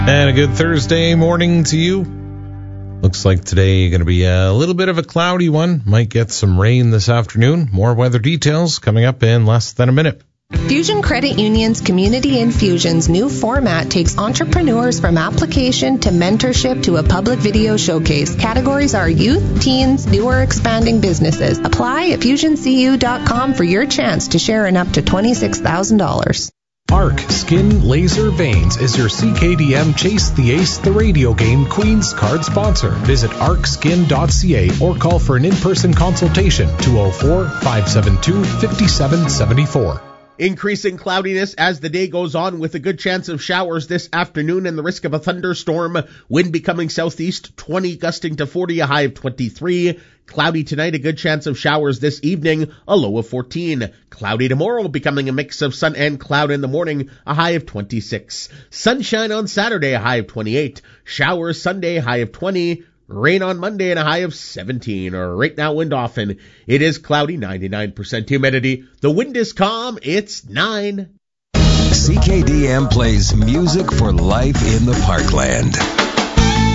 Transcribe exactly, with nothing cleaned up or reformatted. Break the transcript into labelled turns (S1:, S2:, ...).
S1: And a good Thursday morning to you. Looks like today going to be a little bit of a cloudy one. Might get some rain this afternoon. More weather details coming up in less than a minute.
S2: Fusion Credit Union's Community Infusion's new format takes entrepreneurs from application to mentorship to a public video showcase. Categories are youth, teens, new or expanding businesses. Apply at fusion c u dot com for your chance to share in up to twenty-six thousand dollars.
S3: Arc Skin Laser Veins is your C K D M Chase the Ace the radio game Queen's card sponsor. Visit arc skin dot c a or call for an in-person consultation two oh four, five seven two, five seven seven four.
S4: Increasing cloudiness as the day goes on with a good chance of showers this afternoon and the risk of a thunderstorm. Wind becoming southeast, twenty gusting to forty, a high of twenty-three. Cloudy tonight, a good chance of showers this evening, a low of fourteen. Cloudy tomorrow, becoming a mix of sun and cloud in the morning, a high of twenty-six. Sunshine on Saturday, a high of twenty-eight. Showers Sunday, high of twenty. Rain on Monday and a high of seventeen. Right now, wind off, and it is cloudy, ninety-nine percent humidity. The wind is calm. It's nine.
S5: C K D M plays music for life in the Parkland.